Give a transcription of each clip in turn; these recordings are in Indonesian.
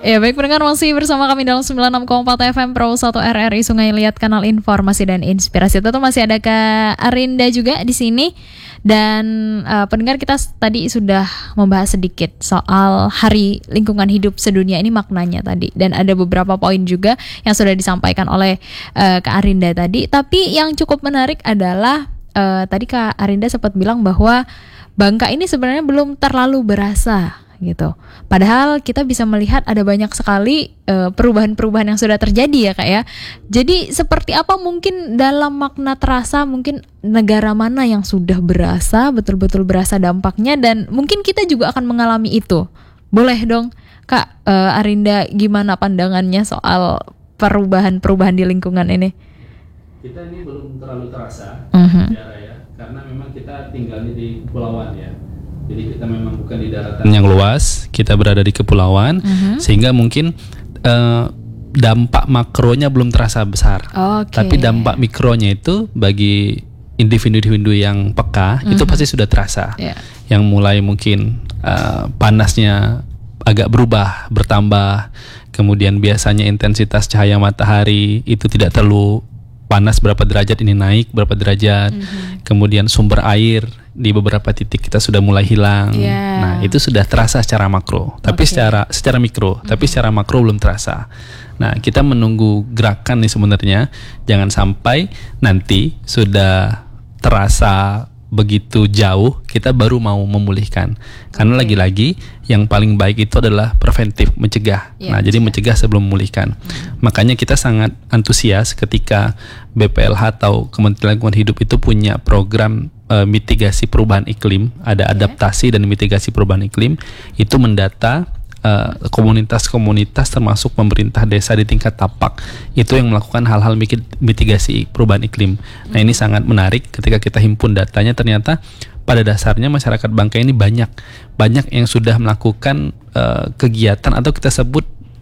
Ya baik pendengar, masih bersama kami dalam 96,4 FM Pro 1 RRI Sungai Liat, kanal informasi dan inspirasi. Tentu masih ada Kak Arinda juga di sini. Dan pendengar, kita tadi sudah membahas sedikit soal Hari Lingkungan Hidup Sedunia ini, maknanya tadi. Dan ada beberapa poin juga yang sudah disampaikan oleh Kak Arinda tadi. Tapi yang cukup menarik adalah tadi Kak Arinda sempat bilang bahwa Bangka ini sebenarnya belum terlalu berasa gitu. Padahal kita bisa melihat ada banyak sekali perubahan-perubahan yang sudah terjadi ya Kak ya. Jadi seperti apa mungkin dalam makna terasa, mungkin negara mana yang sudah berasa, betul-betul berasa dampaknya, dan mungkin kita juga akan mengalami itu. Boleh dong Kak Arinda, gimana pandangannya soal perubahan-perubahan di lingkungan ini? Kita ini belum terlalu terasa ya, karena memang kita tinggalnya di kepulauan ya. Jadi kita memang bukan di daratan yang luas, kita berada di kepulauan, sehingga mungkin dampak makronya belum terasa besar. Tapi dampak mikronya itu bagi individu-individu yang peka itu pasti sudah terasa. Yang mulai mungkin panasnya agak berubah, bertambah, kemudian biasanya intensitas cahaya matahari itu tidak terlalu panas berapa derajat, ini naik berapa derajat. Kemudian sumber air di beberapa titik kita sudah mulai hilang. Nah, itu sudah terasa secara makro, tapi secara mikro, tapi secara makro belum terasa. Nah, kita menunggu gerakan nih sebenarnya, jangan sampai nanti sudah terasa begitu jauh kita baru mau memulihkan. Karena lagi-lagi yang paling baik itu adalah preventif, mencegah. Jadi mencegah sebelum memulihkan. Makanya kita sangat antusias ketika BPLH atau Kementerian Lingkungan Hidup itu punya program mitigasi perubahan iklim, ada adaptasi dan mitigasi perubahan iklim, itu mendata komunitas-komunitas termasuk pemerintah desa di tingkat tapak itu yang melakukan hal-hal mitigasi perubahan iklim. Nah, ini sangat menarik ketika kita himpun datanya, ternyata pada dasarnya masyarakat Bangka ini banyak yang sudah melakukan kegiatan atau kita sebut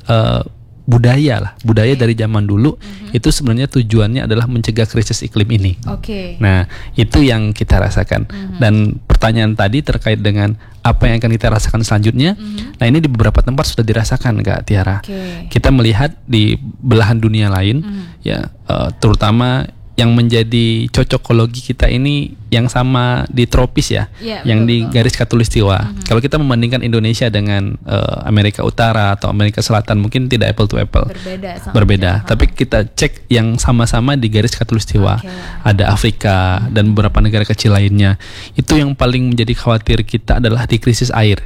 budaya dari zaman dulu. Itu sebenarnya tujuannya adalah mencegah krisis iklim ini. Nah, itu yang kita rasakan. Dan pertanyaan tadi terkait dengan apa yang akan kita rasakan selanjutnya. Nah, ini di beberapa tempat sudah dirasakan Kak Tiara. Kita melihat di belahan dunia lain ya, terutama yang menjadi cocokologi kita ini yang sama di tropis ya, yang di garis khatulistiwa. Kalau kita membandingkan Indonesia dengan Amerika Utara atau Amerika Selatan, mungkin tidak apple to apple, berbeda. Tapi kita cek yang sama-sama di garis khatulistiwa, ada Afrika dan beberapa negara kecil lainnya. Itu yang paling menjadi khawatir kita adalah di krisis air,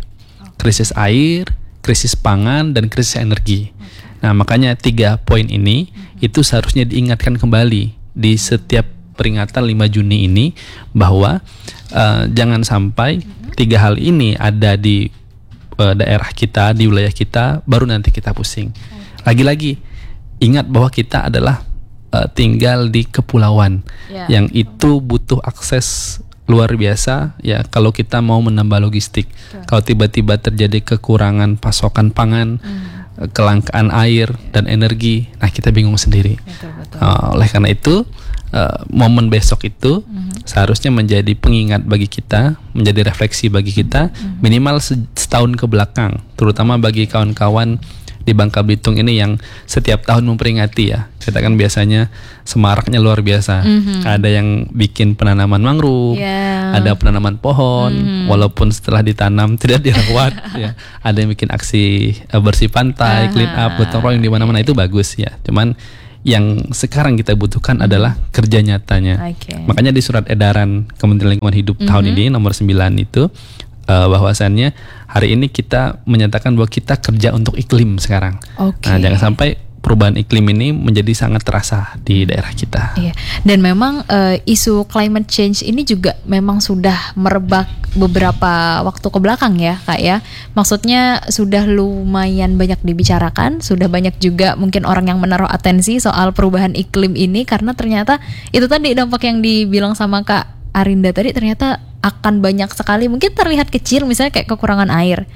krisis pangan, dan krisis energi. Nah, makanya 3 poin ini itu seharusnya diingatkan kembali di setiap peringatan 5 Juni ini, bahwa jangan sampai 3 hal ini ada di daerah kita, di wilayah kita, baru nanti kita pusing. Lagi-lagi ingat bahwa kita adalah tinggal di kepulauan yang itu butuh akses luar biasa ya. Kalau kita mau menambah logistik, kalau tiba-tiba terjadi kekurangan pasokan pangan, kelangkaan air dan energi, nah kita bingung sendiri. Oleh karena itu momen besok itu seharusnya menjadi pengingat bagi kita, menjadi refleksi bagi kita, minimal setahun ke belakang, terutama bagi kawan-kawan di Bangka Belitung ini yang setiap tahun memperingati ya. Kita kan biasanya semaraknya luar biasa. Ada yang bikin penanaman mangrove, ada penanaman pohon, walaupun setelah ditanam tidak dirawat ya. Ada yang bikin aksi bersih pantai, clean up, gotong royong di mana-mana, itu bagus ya. Cuman yang sekarang kita butuhkan adalah kerja nyatanya. Makanya di surat edaran Kementerian Lingkungan Hidup tahun ini nomor 9 itu bahwasannya hari ini kita menyatakan bahwa kita kerja untuk iklim sekarang. Nah, jangan sampai perubahan iklim ini menjadi sangat terasa di daerah kita. Dan memang isu climate change ini juga memang sudah merebak beberapa waktu ke belakang ya Kak ya. Maksudnya sudah lumayan banyak dibicarakan, sudah banyak juga mungkin orang yang menaruh atensi soal perubahan iklim ini, karena ternyata itu tadi dampak yang dibilang sama Kak Arinda tadi, ternyata akan banyak sekali, mungkin terlihat kecil misalnya kayak kekurangan air,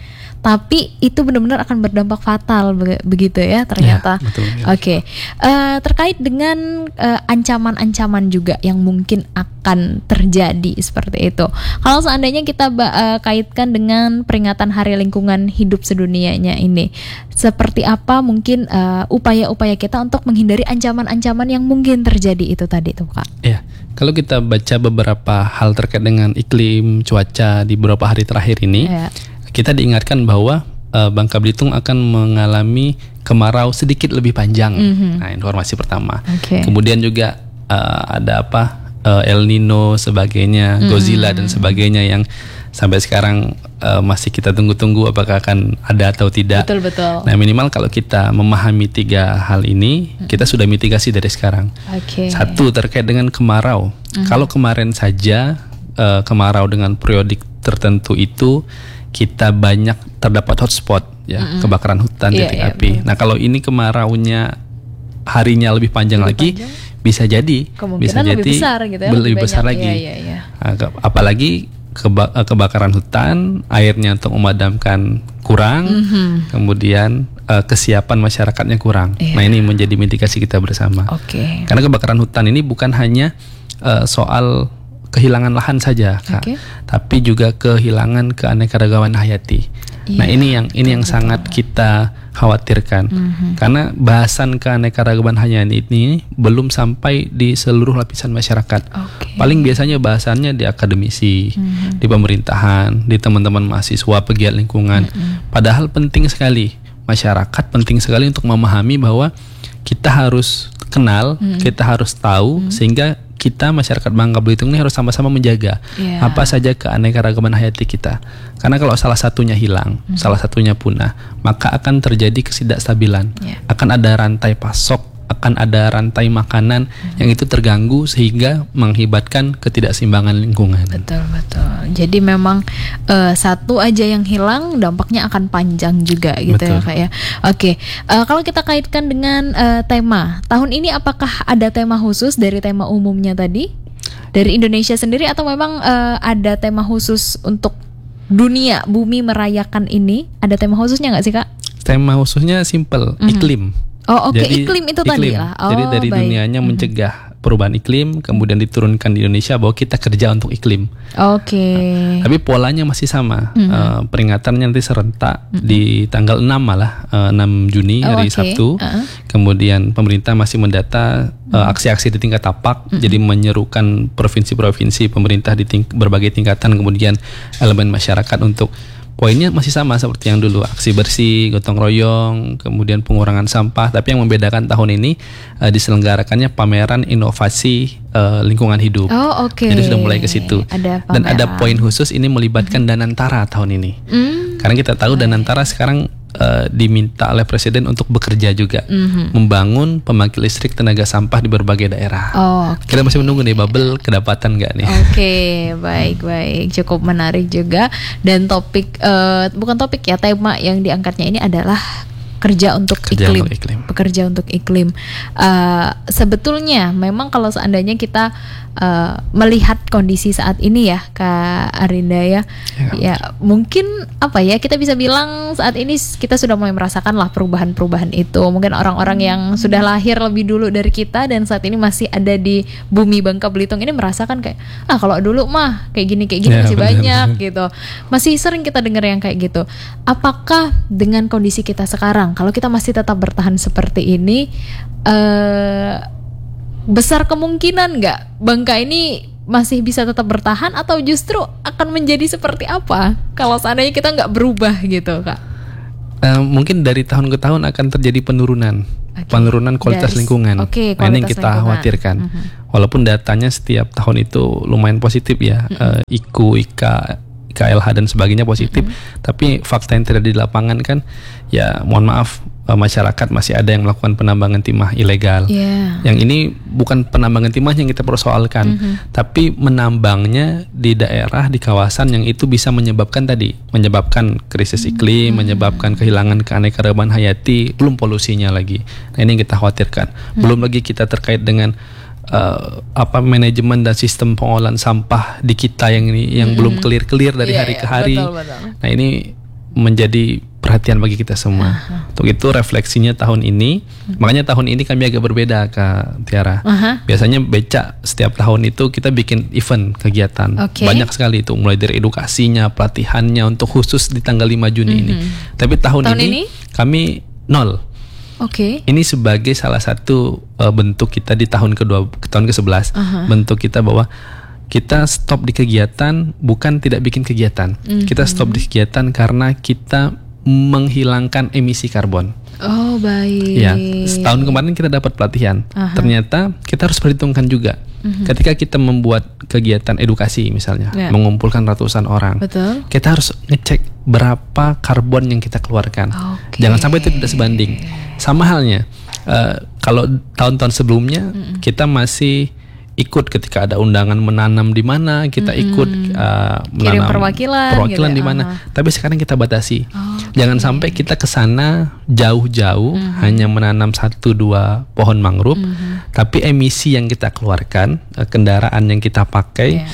tapi itu benar-benar akan berdampak fatal begitu ya ternyata. Ya, betul. Oke. Terkait dengan ancaman-ancaman juga yang mungkin akan terjadi seperti itu. Kalau seandainya kita kaitkan dengan peringatan Hari Lingkungan Hidup sedunianya ini, seperti apa mungkin upaya-upaya kita untuk menghindari ancaman-ancaman yang mungkin terjadi itu tadi tuh Kak? Ya, kalau kita baca beberapa hal terkait dengan iklim, cuaca di beberapa hari terakhir ini, kita diingatkan bahwa Bangka Belitung akan mengalami kemarau sedikit lebih panjang. Nah, informasi pertama. Kemudian juga ada El Nino sebagainya, Godzilla dan sebagainya yang sampai sekarang masih kita tunggu-tunggu apakah akan ada atau tidak. Betul. Nah, minimal kalau kita memahami 3 hal ini, kita sudah mitigasi dari sekarang. Satu, terkait dengan kemarau. Kalau kemarin saja kemarau dengan periodik tertentu itu kita banyak terdapat hotspot ya, kebakaran hutan, titik api. Nah, kalau ini kemaraunya harinya lebih panjang lagi, bisa jadi lebih besar gitu ya, lebih besar lagi. Apalagi kebakaran hutan, airnya untuk memadamkan kurang, kemudian kesiapan masyarakatnya kurang. Nah, ini menjadi mitigasi kita bersama. Karena kebakaran hutan ini bukan hanya soal kehilangan lahan saja, Kak, tapi juga kehilangan keanekaragaman hayati. Nah, ini yang sangat kita khawatirkan. Karena bahasan keanekaragaman hayati ini belum sampai di seluruh lapisan masyarakat. Paling biasanya bahasannya di akademisi, di pemerintahan, di teman-teman mahasiswa, pegiat lingkungan. Padahal penting sekali, masyarakat penting sekali untuk memahami bahwa kita harus kenal, kita harus tahu, sehingga kita masyarakat Bangka Belitung ini harus sama-sama menjaga apa saja keanekaragaman hayati kita. Karena kalau salah satunya hilang, salah satunya punah, maka akan terjadi ketidakstabilan. Akan ada rantai pasok, akan ada rantai makanan yang itu terganggu sehingga mengakibatkan ketidakseimbangan lingkungan. Betul. Jadi memang satu aja yang hilang dampaknya akan panjang juga gitu. Ya Kak ya. Kalau kita kaitkan dengan tema tahun ini, apakah ada tema khusus dari tema umumnya tadi dari Indonesia sendiri, atau memang ada tema khusus untuk dunia bumi merayakan ini? Ada tema khususnya nggak sih Kak? Tema khususnya simple, iklim. Jadi, iklim itu tadi lah. Jadi dari dunianya mencegah perubahan iklim, kemudian diturunkan di Indonesia bahwa kita kerja untuk iklim. Tapi polanya masih sama. Peringatannya nanti serentak di tanggal 6 malah 6 Juni hari Sabtu. Kemudian pemerintah masih mendata aksi-aksi di tingkat tapak. Jadi menyerukan provinsi-provinsi, pemerintah di berbagai tingkatan, kemudian elemen masyarakat untuk poinnya masih sama seperti yang dulu, aksi bersih, gotong royong, kemudian pengurangan sampah. Tapi yang membedakan tahun ini diselenggarakannya pameran inovasi lingkungan hidup. Jadi sudah mulai ke situ. Dan ada poin khusus ini melibatkan Danantara tahun ini. Karena kita tahu Danantara sekarang diminta oleh Presiden untuk bekerja juga, membangun pembangkit listrik tenaga sampah di berbagai daerah. Kita masih menunggu nih bubble kedapatan nggak nih? Baik, cukup menarik juga. Dan topik bukan topik ya, tema yang diangkatnya ini adalah bekerja untuk iklim. Sebetulnya memang kalau seandainya kita melihat kondisi saat ini ya Kak Arinda ya mungkin kita bisa bilang saat ini kita sudah mulai merasakan lah perubahan-perubahan itu. Mungkin orang-orang yang sudah lahir lebih dulu dari kita dan saat ini masih ada di bumi Bangka Belitung ini merasakan kayak kalau dulu mah kayak gini masih banyak gitu. Masih sering kita dengar yang kayak gitu. Apakah dengan kondisi kita sekarang, kalau kita masih tetap bertahan seperti ini, besar kemungkinan nggak Bangka ini masih bisa tetap bertahan, atau justru akan menjadi seperti apa kalau seandainya kita nggak berubah gitu Kak? Mungkin dari tahun ke tahun akan terjadi penurunan kualitas lingkungan. Nah, ini yang kita khawatirkan. Walaupun datanya setiap tahun itu lumayan positif ya, IKU, IKLH dan sebagainya positif, tapi fakta yang terjadi di lapangan kan ya mohon maaf, masyarakat masih ada yang melakukan penambangan timah ilegal. Yang ini bukan penambangan timah yang kita persoalkan, tapi menambangnya di daerah, di kawasan yang itu bisa menyebabkan krisis iklim, menyebabkan kehilangan keanekaragaman hayati, belum polusinya lagi. Nah, ini yang kita khawatirkan. Belum lagi kita terkait dengan manajemen dan sistem pengolahan sampah di kita yang belum clear dari hari ke hari. Nah, ini menjadi perhatian bagi kita semua. Untuk itu refleksinya tahun ini, makanya tahun ini kami agak berbeda Kak Tiara. Biasanya Becak setiap tahun itu kita bikin event kegiatan. Banyak sekali itu, mulai dari edukasinya, pelatihannya untuk khusus di tanggal 5 Juni ini. Tapi tahun ini kami nol. Ini sebagai salah satu bentuk kita di tahun ke-11, bentuk kita bahwa kita stop di kegiatan bukan tidak bikin kegiatan. Kita stop di kegiatan karena kita menghilangkan emisi karbon. Oh, baik. Ya, setahun kemarin kita dapat pelatihan. Ternyata kita harus perhitungkan juga. Ketika kita membuat kegiatan edukasi misalnya, mengumpulkan ratusan orang, kita harus ngecek berapa karbon yang kita keluarkan. Jangan sampai itu tidak sebanding. Sama halnya, kalau tahun-tahun sebelumnya kita masih ikut ketika ada undangan menanam di mana, kita ikut menanam perwakilan gitu di mana. Tapi sekarang kita batasi. Jangan sampai kita ke sana jauh-jauh hanya menanam 1-2 pohon mangrove, tapi emisi yang kita keluarkan, kendaraan yang kita pakai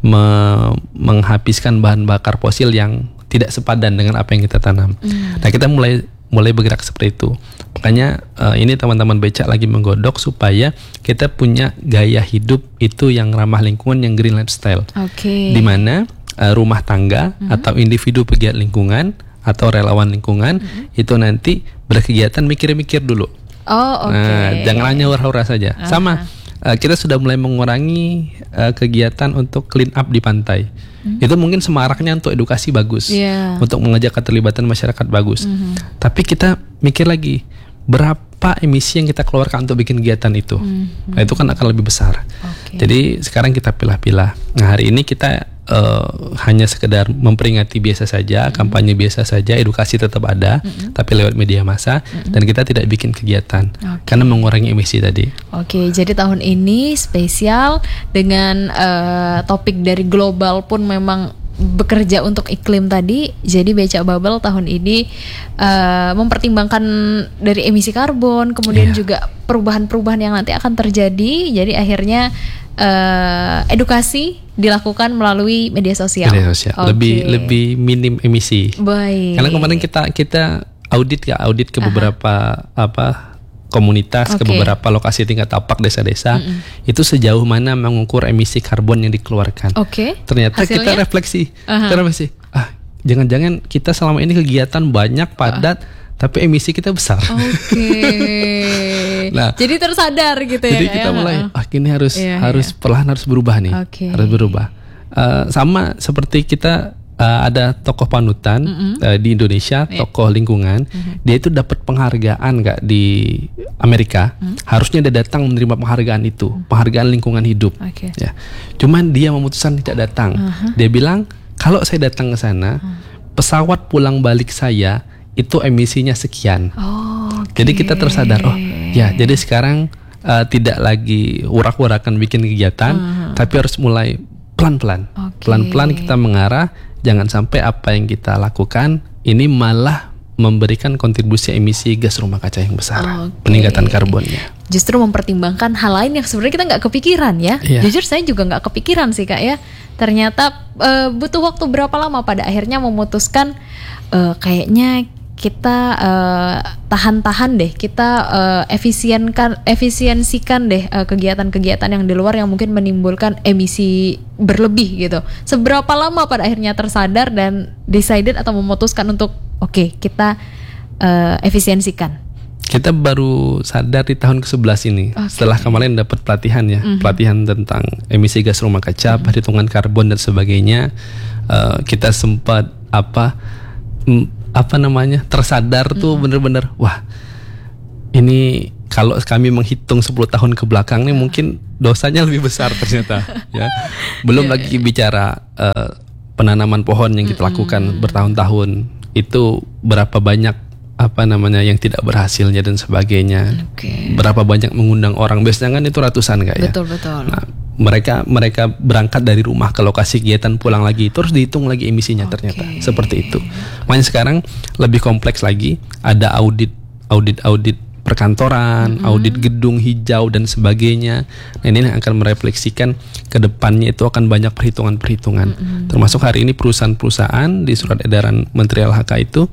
menghabiskan bahan bakar fosil yang tidak sepadan dengan apa yang kita tanam. Nah, kita mulai bergerak seperti itu. Makanya ini teman-teman Becak lagi menggodok supaya kita punya gaya hidup itu yang ramah lingkungan, yang green lifestyle. Di mana rumah tangga atau individu pegiat lingkungan atau relawan lingkungan itu nanti berkegiatan mikir-mikir dulu. Jangan hanya hura-hura saja. Sama kita sudah mulai mengurangi kegiatan untuk clean up di pantai. Itu mungkin semaraknya untuk edukasi bagus, untuk mengajak keterlibatan masyarakat bagus. Tapi kita mikir lagi, berapa emisi yang kita keluarkan untuk bikin kegiatan itu? Nah, itu kan akan lebih besar. Jadi sekarang kita pilah-pilah. Nah, hari ini kita hanya sekedar memperingati biasa saja, kampanye biasa saja, edukasi tetap ada, tapi lewat media massa, dan kita tidak bikin kegiatan karena mengurangi emisi tadi. Jadi tahun ini spesial dengan topik dari global pun memang bekerja untuk iklim tadi. Jadi Becak Bubble tahun ini mempertimbangkan dari emisi karbon, kemudian juga perubahan-perubahan yang nanti akan terjadi. Jadi akhirnya edukasi dilakukan melalui media sosial. Lebih minim emisi. Karena kemarin kita audit ke beberapa komunitas, ke beberapa lokasi tingkat tapak desa-desa, itu sejauh mana mengukur emisi karbon yang dikeluarkan. Ternyata hasilnya? Kita refleksi, jangan-jangan kita selama ini kegiatan banyak, padat, tapi emisi kita besar. Nah, jadi tersadar gitu ya. Jadi kita mulai, ini harus perlahan harus berubah nih, harus berubah. Sama seperti kita ada tokoh panutan di Indonesia, tokoh lingkungan, dia itu dapat penghargaan nggak di Amerika, harusnya dia datang menerima penghargaan itu, penghargaan lingkungan hidup. Ya, cuman dia memutuskan tidak datang. Dia bilang, kalau saya datang ke sana, pesawat pulang balik saya itu emisinya sekian. Jadi kita tersadar, jadi sekarang tidak lagi urak-urakan bikin kegiatan, tapi harus mulai pelan-pelan. Pelan-pelan kita mengarah. Jangan sampai apa yang kita lakukan ini malah memberikan kontribusi emisi gas rumah kaca yang besar, peningkatan karbonnya. Justru mempertimbangkan hal lain yang sebenarnya kita nggak kepikiran ya. Jujur saya juga nggak kepikiran sih Kak ya. Ternyata butuh waktu berapa lama pada akhirnya memutuskan kayaknya kita tahan-tahan deh, kita efisiensikan deh kegiatan-kegiatan yang di luar yang mungkin menimbulkan emisi berlebih gitu. Seberapa lama pada akhirnya tersadar dan decided atau memutuskan untuk kita efisiensikan? Kita baru sadar di tahun ke-11 ini, setelah kemarin dapat pelatihan ya, pelatihan tentang emisi gas rumah kaca, perhitungan karbon dan sebagainya. Kita sempat tersadar tuh bener-bener, wah ini kalau kami menghitung 10 tahun ke belakang nih mungkin dosanya lebih besar ternyata ya. Belum lagi bicara penanaman pohon yang kita lakukan bertahun-tahun, itu berapa banyak yang tidak berhasilnya dan sebagainya. Berapa banyak mengundang orang, biasanya kan itu ratusan Kak ya. Betul. Nah, mereka berangkat dari rumah ke lokasi kegiatan, pulang lagi, terus dihitung lagi emisinya ternyata seperti itu. Makanya sekarang lebih kompleks lagi, ada audit perkantoran, audit gedung hijau dan sebagainya. Nah, ini yang akan merefleksikan ke depannya itu akan banyak perhitungan-perhitungan. Termasuk hari ini perusahaan-perusahaan di surat edaran Menteri LHK itu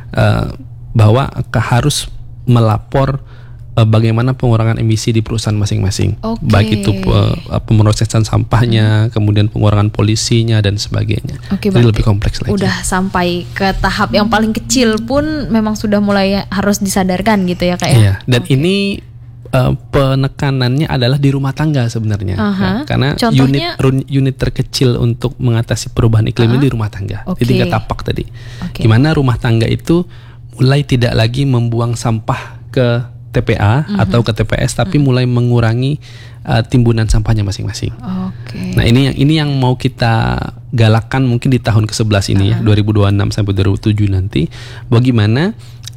bahwa harus melapor bagaimana pengurangan emisi di perusahaan masing-masing, baik itu pemrosesan sampahnya, kemudian pengurangan polusinya dan sebagainya. Jadi lebih kompleks lagi. Udah sampai ke tahap yang paling kecil pun memang sudah mulai harus disadarkan gitu ya Kak ya. Iya, dan ini penekanannya adalah di rumah tangga sebenarnya, karena unit terkecil untuk mengatasi perubahan iklim ini di rumah tangga, di tingkat tapak tadi. Gimana rumah tangga itu mulai tidak lagi membuang sampah ke TPA atau ke TPS, tapi mulai mengurangi timbunan sampahnya masing-masing. Nah, ini yang mau kita galakkan mungkin di tahun ke-11 ini ya, 2026 sampai 2027 nanti. Bagaimana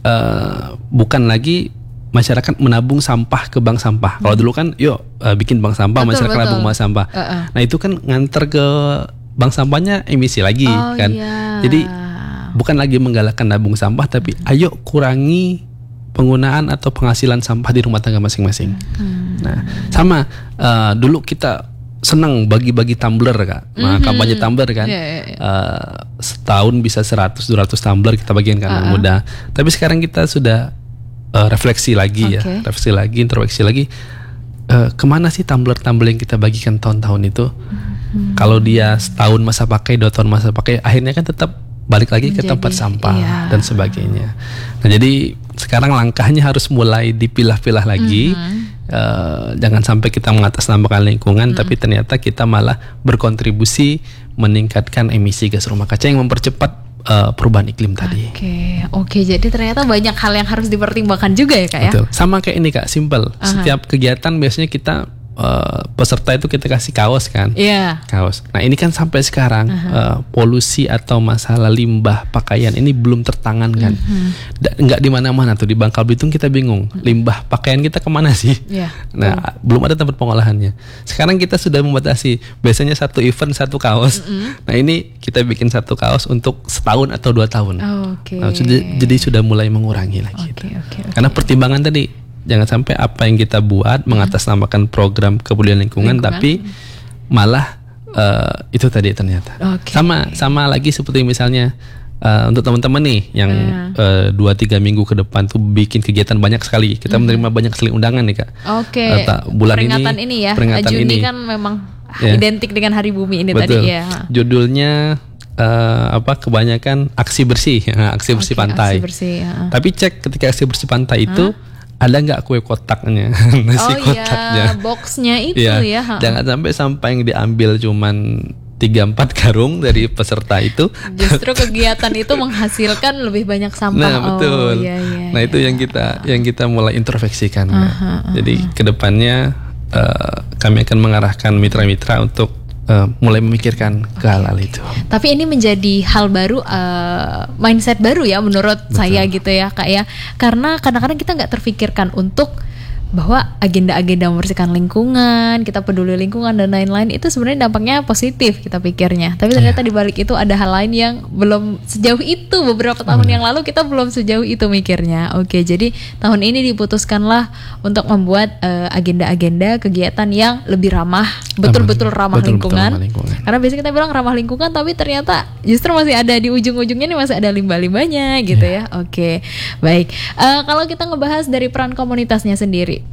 bukan lagi masyarakat menabung sampah ke bank sampah. Kalau dulu kan bikin bank sampah, masyarakat nabung bank sampah. Nah, itu kan nganter ke bank sampahnya emisi lagi kan. Jadi bukan lagi menggalakkan nabung sampah, tapi ayo kurangi penggunaan atau penghasilan sampah di rumah tangga masing-masing. Nah, sama dulu kita senang bagi-bagi tumbler Kak. Nah, kampanye tumbler kan. Setahun bisa 100-200 tumbler kita bagikan ke anak muda. Tapi sekarang kita sudah refleksi lagi introspeksi lagi. Kemana sih tumbler yang kita bagikan tahun-tahun itu? Kalau dia setahun masa pakai, 2 tahun masa pakai, akhirnya kan tetap balik lagi ke tempat sampah dan sebagainya. Nah, jadi sekarang langkahnya harus mulai dipilah-pilah lagi. Jangan sampai kita mengatasnamakan lingkungan, tapi ternyata kita malah berkontribusi meningkatkan emisi gas rumah kaca yang mempercepat perubahan iklim tadi. Oke, jadi ternyata banyak hal yang harus dipertimbangkan juga ya Kak ya. Betul. Sama kayak ini Kak, simple. Setiap kegiatan biasanya kita peserta itu kita kasih kaos kan, kaos. Nah, ini kan sampai sekarang polusi atau masalah limbah pakaian ini belum tertangani kan. Nggak di mana-mana tuh, di Bangka Belitung kita bingung limbah pakaian kita kemana sih. Nah, belum ada tempat pengolahannya. Sekarang kita sudah membatasi, biasanya satu event satu kaos. Nah, ini kita bikin satu kaos untuk setahun atau 2 tahun. Nah, jadi sudah mulai mengurangi lagi. Karena pertimbangan tadi, jangan sampai apa yang kita buat mengatasnamakan program kepedulian lingkungan, tapi malah itu tadi ternyata. Sama lagi seperti misalnya untuk teman-teman nih yang 2-3 minggu ke depan tuh bikin kegiatan banyak sekali. Kita menerima banyak sekali undangan nih Kak. Bulan peringatan ini ya. Peringatan Juni kan memang identik dengan Hari Bumi ini. Betul. Tadi ya. Judulnya kebanyakan aksi bersih, aksi bersih pantai. Tapi cek ketika aksi bersih pantai itu ada nggak kue kotaknya, nasi kotaknya, boxnya itu ya. Jangan sampai sampah yang diambil cuman 3-4 karung dari peserta itu. Justru kegiatan itu menghasilkan lebih banyak sampah. Nah, betul. Nah, itu yang kita mulai introspeksikan. Jadi kedepannya kami akan mengarahkan mitra-mitra untuk mulai memikirkan ke hal-hal itu. Tapi ini menjadi hal baru, mindset baru ya menurut saya gitu ya Kak ya. Karena kadang-kadang kita nggak terfikirkan untuk bahwa agenda-agenda membersihkan lingkungan, kita peduli lingkungan dan lain-lain itu sebenarnya dampaknya positif kita pikirnya. Tapi ternyata di balik itu ada hal lain yang belum sejauh itu. Beberapa tahun yang lalu kita belum sejauh itu mikirnya. Jadi tahun ini diputuskanlah untuk membuat agenda-agenda kegiatan yang lebih ramah, betul-betul ramah lingkungan. Karena biasanya kita bilang ramah lingkungan, tapi ternyata justru masih ada di ujung-ujungnya nih, masih ada limbah-limbahnya gitu ya. Baik. Kalau kita ngebahas dari peran komunitasnya sendiri,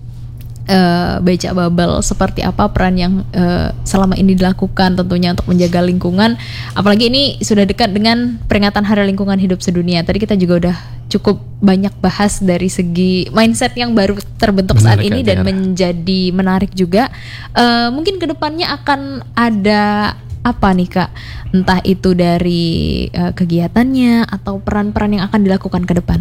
Becak Bubble, seperti apa peran yang selama ini dilakukan tentunya untuk menjaga lingkungan, apalagi ini sudah dekat dengan peringatan Hari Lingkungan Hidup Sedunia. Tadi kita juga udah cukup banyak bahas dari segi mindset yang baru terbentuk saat ini dan menjadi menarik juga. Mungkin kedepannya akan ada apa nih Kak, entah itu dari kegiatannya atau peran-peran yang akan dilakukan ke depan?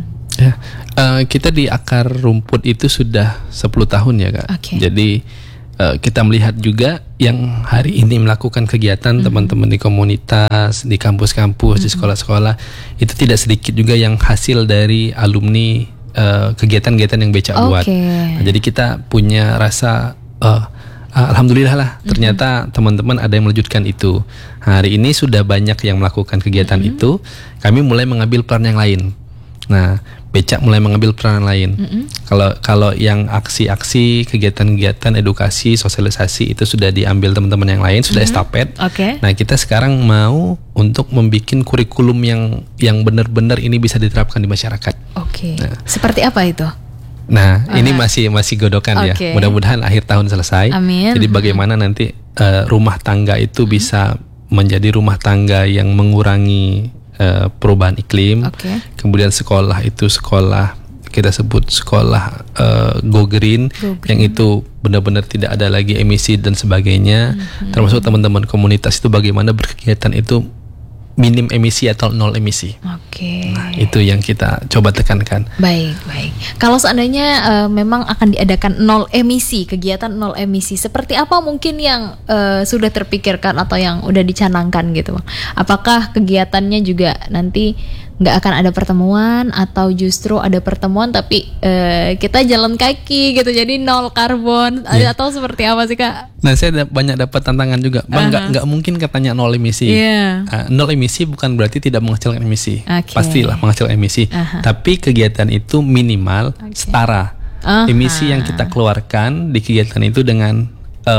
Kita di Akar Rumput itu sudah 10 tahun ya Kak. Jadi kita melihat juga yang hari ini melakukan kegiatan teman-teman di komunitas, di kampus-kampus, di sekolah-sekolah, itu tidak sedikit juga yang hasil dari alumni kegiatan-kegiatan yang Becak buat. Nah, jadi kita punya rasa alhamdulillah lah, ternyata teman-teman ada yang melanjutkan itu. Hari ini sudah banyak yang melakukan kegiatan itu, kami mulai mengambil peran yang lain. Nah, becak mulai mengambil peranan lain. Kalau yang aksi-aksi, kegiatan-kegiatan edukasi, sosialisasi itu sudah diambil teman-teman yang lain, sudah estafet. Nah, kita sekarang mau untuk membuat kurikulum yang benar-benar ini bisa diterapkan di masyarakat. Nah, seperti apa itu? Nah, ini masih godokan ya. Mudah-mudahan akhir tahun selesai. Amin. Jadi bagaimana nanti rumah tangga itu bisa menjadi rumah tangga yang mengurangi perubahan iklim. Kemudian sekolah itu kita sebut sekolah go green, yang itu benar-benar tidak ada lagi emisi dan sebagainya. Termasuk teman-teman komunitas itu bagaimana berkegiatan itu minim emisi atau nol emisi. Nah, itu yang kita coba tekankan. Baik. Kalau seandainya memang akan diadakan nol emisi, kegiatan nol emisi, seperti apa mungkin yang sudah terpikirkan atau yang udah dicanangkan gitu, Bang? Apakah kegiatannya juga nanti nggak akan ada pertemuan atau justru ada pertemuan tapi kita jalan kaki gitu, jadi nol karbon atau seperti apa sih, Kak? Nah, saya banyak dapat tantangan juga, Bang. Nggak mungkin katanya nol emisi. Nol emisi bukan berarti tidak menghasilkan emisi. Pastilah menghasilkan emisi. Tapi kegiatan itu minimal setara. Emisi yang kita keluarkan di kegiatan itu dengan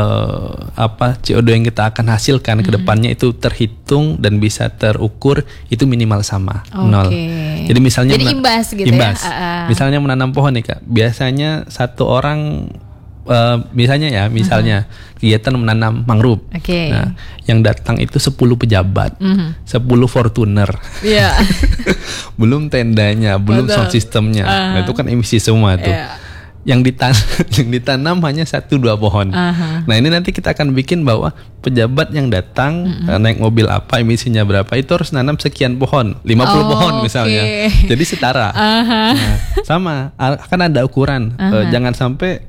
CO2 yang kita akan hasilkan ke depannya itu terhitung dan bisa terukur, itu minimal sama, nol. Jadi misalnya imbas gitu imbas. ya. Misalnya menanam pohon nih, Kak. Biasanya satu orang misalnya kegiatan menanam mangrove. Nah, yang datang itu 10 pejabat, 10 Fortuner. Belum tendanya, belum sound systemnya. Nah, itu kan emisi semua tuh. Yang ditanam hanya 1-2 pohon. Nah, ini nanti kita akan bikin bahwa pejabat yang datang naik mobil apa, emisinya berapa, itu harus nanam sekian pohon, 50 pohon misalnya. Jadi setara. Nah, sama, akan ada ukuran. Jangan sampai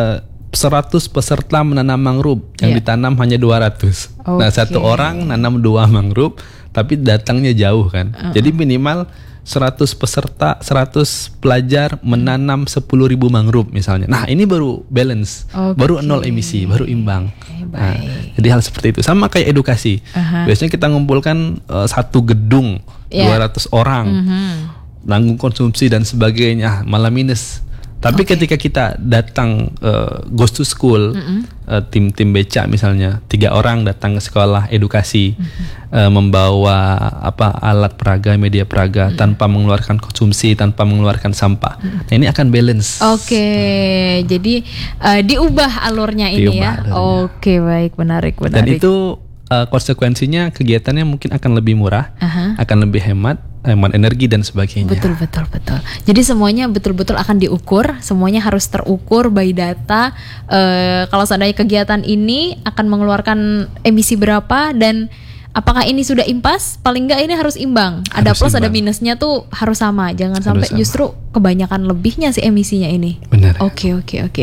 100 peserta menanam mangrove, yang ditanam hanya 200. Nah, satu orang nanam 2 mangrove, tapi datangnya jauh kan. Jadi minimal 100 peserta, 100 pelajar menanam 10.000 mangrove misalnya. Nah, ini baru balance, baru nol emisi, baru imbang. Nah, jadi hal seperti itu. Sama kayak edukasi. Biasanya kita ngumpulkan satu gedung 200 orang, nanggung konsumsi dan sebagainya, malah minus. Tapi ketika kita datang goes to school, tim becak misalnya 3 orang datang ke sekolah edukasi, membawa alat peraga, media peraga, tanpa mengeluarkan konsumsi, tanpa mengeluarkan sampah. Nah, ini akan balance. Jadi diubah alurnya ini ya. Baik, menarik. Dan itu konsekuensinya kegiatannya mungkin akan lebih murah, akan lebih hemat energi dan sebagainya. Betul. Jadi semuanya betul-betul akan diukur, semuanya harus terukur by data. Kalau seandainya kegiatan ini akan mengeluarkan emisi berapa dan apakah ini sudah impas, paling enggak ini harus imbang. Ada plus, ada minusnya tuh harus sama. Jangan sampai justru kebanyakan lebihnya si emisinya ini. Benar. Oke.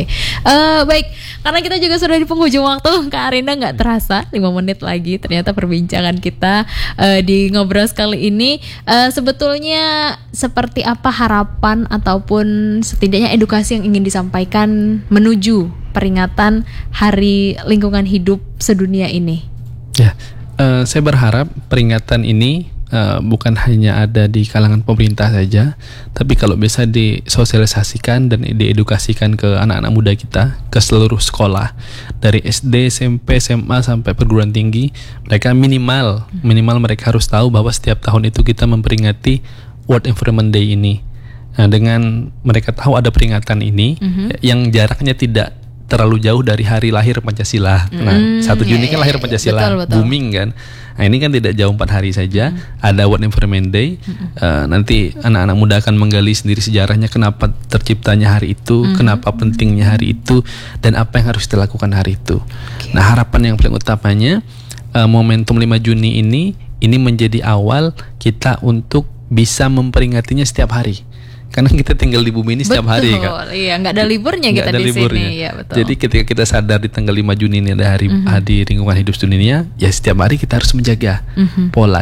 Baik, karena kita juga sudah di penghujung waktu, Kak Arinda, nggak terasa 5 menit lagi. Ternyata perbincangan kita di Ngobrol kali ini sebetulnya seperti apa harapan ataupun setidaknya edukasi yang ingin disampaikan menuju peringatan Hari Lingkungan Hidup Sedunia ini? Ya. Saya berharap peringatan ini bukan hanya ada di kalangan pemerintah saja, tapi kalau bisa disosialisasikan dan diedukasikan ke anak-anak muda kita, ke seluruh sekolah, dari SD, SMP, SMA sampai perguruan tinggi. Mereka minimal mereka harus tahu bahwa setiap tahun itu kita memperingati World Environment Day ini. Nah, dengan mereka tahu ada peringatan ini yang jaraknya tidak terlalu jauh dari hari lahir Pancasila. Nah, 1 Juni kan lahir Pancasila, betul. Booming kan. Nah, ini kan tidak jauh 4 hari saja. Ada World Environment Day. Nanti anak-anak muda akan menggali sendiri sejarahnya, kenapa terciptanya hari itu, kenapa pentingnya hari itu, dan apa yang harus dilakukan hari itu. Nah, harapan yang paling utamanya momentum 5 Juni ini menjadi awal kita untuk bisa memperingatinya setiap hari. Karena kita tinggal di bumi ini setiap hari, Kak. Iya, nggak ada liburnya kita di sini. Ya, betul. Jadi ketika kita sadar di tanggal 5 Juni ini ada hari Lingkungan Hidup Sedunia, ya setiap hari kita harus menjaga pola